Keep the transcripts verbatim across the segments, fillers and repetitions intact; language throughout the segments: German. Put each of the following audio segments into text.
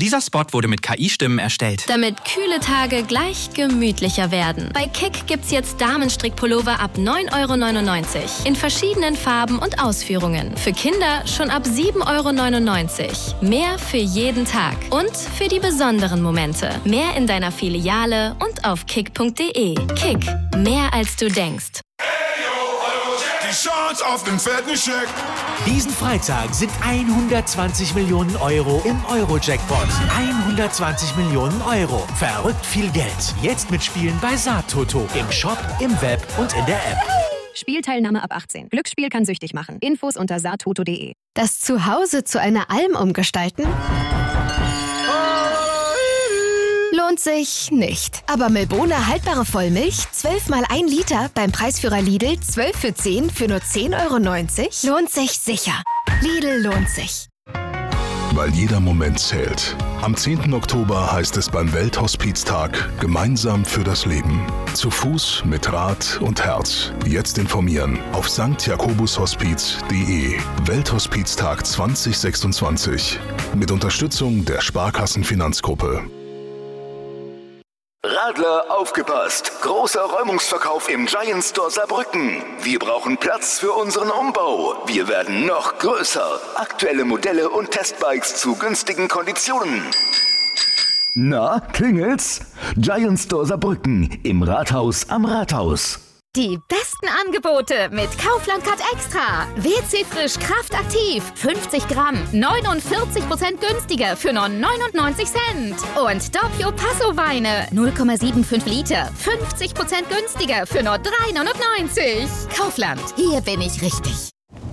Dieser Spot wurde mit K I-Stimmen erstellt. Damit kühle Tage gleich gemütlicher werden. Bei Kick gibt's jetzt Damenstrickpullover ab neun Euro neunundneunzig. In verschiedenen Farben und Ausführungen. Für Kinder schon ab sieben Euro neunundneunzig. Mehr für jeden Tag. Und für die besonderen Momente. Mehr in deiner Filiale und auf kick punkt de. Kick. Mehr als du denkst. Die Chance auf den fetten Scheck. Diesen Freitag sind hundertzwanzig Millionen Euro im Euro-Jackpot. hundertzwanzig Millionen Euro. Verrückt viel Geld. Jetzt mitspielen bei Saattoto. Im Shop, im Web und in der App. Spielteilnahme ab achtzehn. Glücksspiel kann süchtig machen. Infos unter saattoto punkt de. Das Zuhause zu einer Alm umgestalten? Lohnt sich nicht. Aber Milbona haltbare Vollmilch, zwölf mal ein Liter, beim Preisführer Lidl, zwölf für zehn für nur zehn Euro neunzig? Lohnt sich sicher. Lidl lohnt sich. Weil jeder Moment zählt. Am zehnten Oktober heißt es beim Welthospiztag Gemeinsam für das Leben. Zu Fuß, mit Rad und Herz. Jetzt informieren auf sankt jakobus hospiz punkt de. Welthospiztag zwanzig sechsundzwanzig. Mit Unterstützung der Sparkassenfinanzgruppe. Radler, aufgepasst! Großer Räumungsverkauf im Giant Store Saarbrücken. Wir brauchen Platz für unseren Umbau. Wir werden noch größer. Aktuelle Modelle und Testbikes zu günstigen Konditionen. Na, klingelt's? Giant Store Saarbrücken im Rathaus am Rathaus. Die besten Angebote mit Kaufland Card Extra. W C Frisch Kraftaktiv. fünfzig Gramm. neunundvierzig Prozent günstiger für nur neunundneunzig Cent. Und Doppio Passo Weine. null Komma fünfundsiebzig Liter. fünfzig Prozent günstiger für nur drei neunundneunzig. Kaufland. Hier bin ich richtig.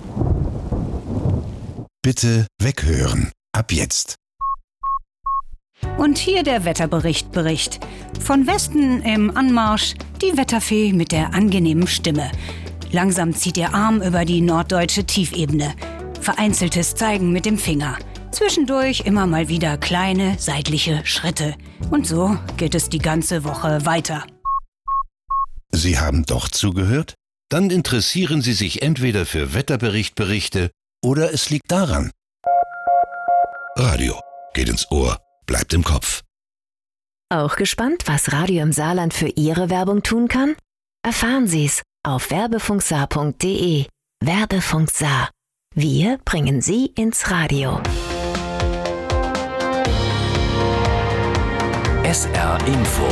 Bitte weghören. Ab jetzt. Und hier der Wetterbericht Bericht. Von Westen im Anmarsch die Wetterfee mit der angenehmen Stimme. Langsam zieht ihr Arm über die norddeutsche Tiefebene. Vereinzeltes Zeigen mit dem Finger. Zwischendurch immer mal wieder kleine seitliche Schritte. Und so geht es die ganze Woche weiter. Sie haben doch zugehört? Dann interessieren Sie sich entweder für Wetterberichtberichte oder es liegt daran. Radio geht ins Ohr. Bleibt im Kopf. Auch gespannt, was Radio im Saarland für Ihre Werbung tun kann? Erfahren Sie's auf werbefunksaar punkt de. Werbefunk Saar. Wir bringen Sie ins Radio. S R Info.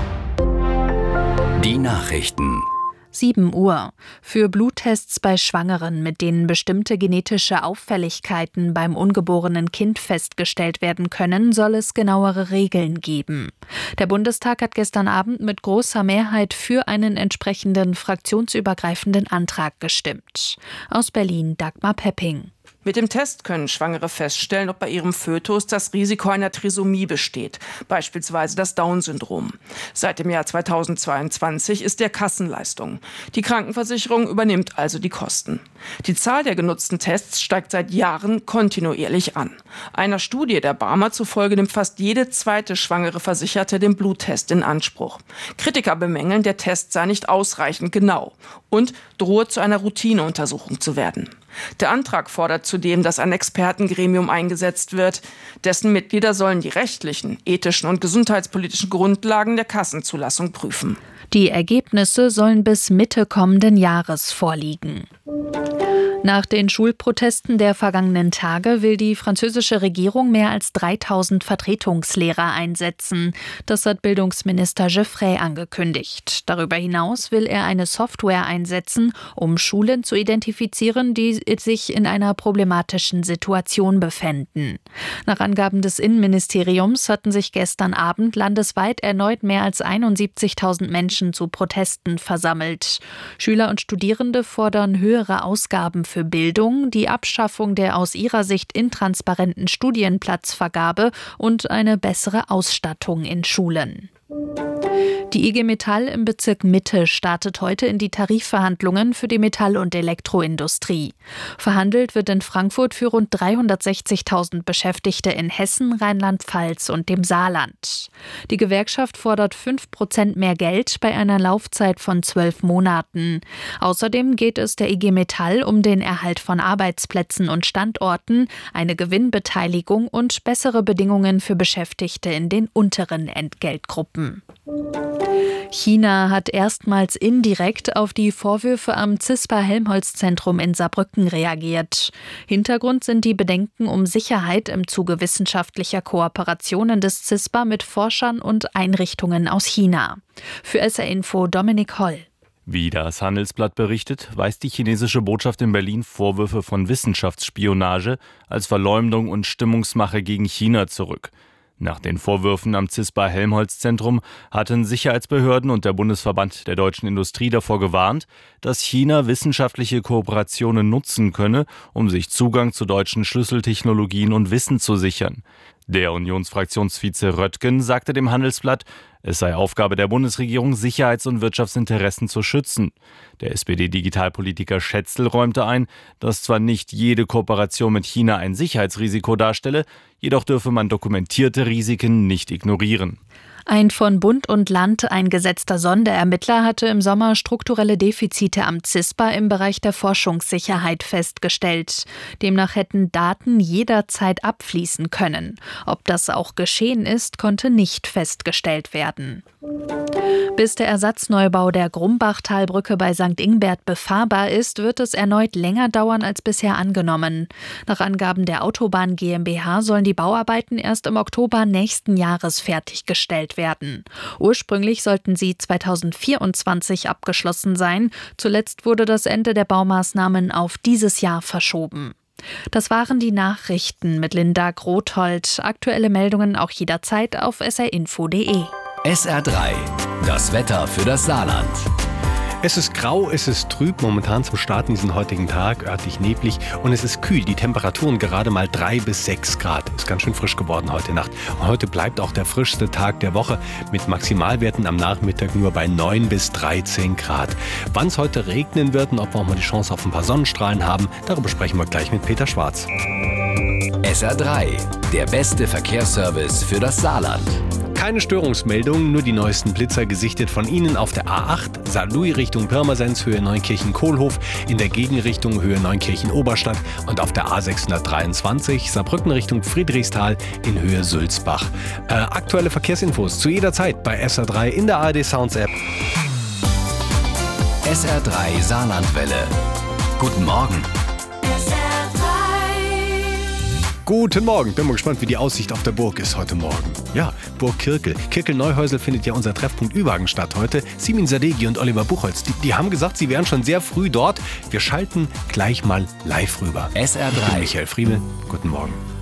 Die Nachrichten. sieben Uhr. Für Bluttests bei Schwangeren, mit denen bestimmte genetische Auffälligkeiten beim ungeborenen Kind festgestellt werden können, soll es genauere Regeln geben. Der Bundestag hat gestern Abend mit großer Mehrheit für einen entsprechenden fraktionsübergreifenden Antrag gestimmt. Aus Berlin Dagmar Pepping. Mit dem Test können Schwangere feststellen, ob bei ihrem Fötus das Risiko einer Trisomie besteht, beispielsweise das Down-Syndrom. Seit dem Jahr zweitausendzweiundzwanzig ist der Kassenleistung. Die Krankenversicherung übernimmt also die Kosten. Die Zahl der genutzten Tests steigt seit Jahren kontinuierlich an. Einer Studie der Barmer zufolge nimmt fast jede zweite schwangere Versicherte den Bluttest in Anspruch. Kritiker bemängeln, der Test sei nicht ausreichend genau und drohe zu einer Routineuntersuchung zu werden. Der Antrag fordert zudem, dass ein Expertengremium eingesetzt wird. Dessen Mitglieder sollen die rechtlichen, ethischen und gesundheitspolitischen Grundlagen der Kassenzulassung prüfen. Die Ergebnisse sollen bis Mitte kommenden Jahres vorliegen. Nach den Schulprotesten der vergangenen Tage will die französische Regierung mehr als dreitausend Vertretungslehrer einsetzen. Das hat Bildungsminister Geoffrey angekündigt. Darüber hinaus will er eine Software einsetzen, um Schulen zu identifizieren, die sich in einer problematischen Situation befänden. Nach Angaben des Innenministeriums hatten sich gestern Abend landesweit erneut mehr als einundsiebzigtausend Menschen zu Protesten versammelt. Schüler und Studierende fordern höhere Ausgaben für Bildung, die Abschaffung der aus ihrer Sicht intransparenten Studienplatzvergabe und eine bessere Ausstattung in Schulen. Die I G Metall im Bezirk Mitte startet heute in die Tarifverhandlungen für die Metall- und Elektroindustrie. Verhandelt wird in Frankfurt für rund dreihundertsechzigtausend Beschäftigte in Hessen, Rheinland-Pfalz und dem Saarland. Die Gewerkschaft fordert fünf Prozent mehr Geld bei einer Laufzeit von zwölf Monaten. Außerdem geht es der I G Metall um den Erhalt von Arbeitsplätzen und Standorten, eine Gewinnbeteiligung und bessere Bedingungen für Beschäftigte in den unteren Entgeltgruppen. China hat erstmals indirekt auf die Vorwürfe am CISPA-Helmholtz-Zentrum in Saarbrücken reagiert. Hintergrund sind die Bedenken um Sicherheit im Zuge wissenschaftlicher Kooperationen des CISPA mit Forschern und Einrichtungen aus China. Für S R Info Dominik Holl. Wie das Handelsblatt berichtet, weist die chinesische Botschaft in Berlin Vorwürfe von Wissenschaftsspionage als Verleumdung und Stimmungsmache gegen China zurück. Nach den Vorwürfen am CISPA-Helmholtz-Zentrum hatten Sicherheitsbehörden und der Bundesverband der deutschen Industrie davor gewarnt, dass China wissenschaftliche Kooperationen nutzen könne, um sich Zugang zu deutschen Schlüsseltechnologien und Wissen zu sichern. Der Unionsfraktionsvize Röttgen sagte dem Handelsblatt, es sei Aufgabe der Bundesregierung, Sicherheits- und Wirtschaftsinteressen zu schützen. Der S P D-Digitalpolitiker Schätzl räumte ein, dass zwar nicht jede Kooperation mit China ein Sicherheitsrisiko darstelle, jedoch dürfe man dokumentierte Risiken nicht ignorieren. Ein von Bund und Land eingesetzter Sonderermittler hatte im Sommer strukturelle Defizite am CISPA im Bereich der Forschungssicherheit festgestellt. Demnach hätten Daten jederzeit abfließen können. Ob das auch geschehen ist, konnte nicht festgestellt werden. Bis der Ersatzneubau der Grumbachtalbrücke bei Sankt Ingbert befahrbar ist, wird es erneut länger dauern als bisher angenommen. Nach Angaben der Autobahn GmbH sollen die Bauarbeiten erst im Oktober nächsten Jahres fertiggestellt werden. Ursprünglich sollten sie zweitausendvierundzwanzig abgeschlossen sein. Zuletzt wurde das Ende der Baumaßnahmen auf dieses Jahr verschoben. Das waren die Nachrichten mit Linda Grothold. Aktuelle Meldungen auch jederzeit auf s r info punkt d e. S R drei, das Wetter für das Saarland. Es ist grau, es ist trüb, momentan zum Start in diesen heutigen Tag, örtlich neblig und es ist kühl. Die Temperaturen gerade mal drei bis sechs Grad. Ist ganz schön frisch geworden heute Nacht. Und heute bleibt auch der frischste Tag der Woche mit Maximalwerten am Nachmittag nur bei neun bis dreizehn Grad. Wann es heute regnen wird und ob wir auch mal die Chance auf ein paar Sonnenstrahlen haben, darüber sprechen wir gleich mit Peter Schwarz. S R drei, der beste Verkehrsservice für das Saarland. Keine Störungsmeldungen, nur die neuesten Blitzer gesichtet von Ihnen auf der A acht, Saarlouis Richtung Pirmasens, Höhe Neunkirchen-Kohlhof, in der Gegenrichtung Höhe Neunkirchen-Oberstadt und auf der A sechshundertdreiundzwanzig, Saarbrücken Richtung Friedrichsthal in Höhe Sulzbach. Äh, aktuelle Verkehrsinfos zu jeder Zeit bei S R drei in der A R D Sounds App. S R drei Saarlandwelle. Guten Morgen. Guten Morgen, bin mal gespannt, wie die Aussicht auf der Burg ist heute Morgen. Ja, Burg Kirkel. Kirkel-Neuhäusel findet ja unser Treffpunkt Üwagen statt heute. Simin Sadeghi und Oliver Buchholz, die, die haben gesagt, sie wären schon sehr früh dort. Wir schalten gleich mal live rüber. S R drei. Michael Friemel, guten Morgen.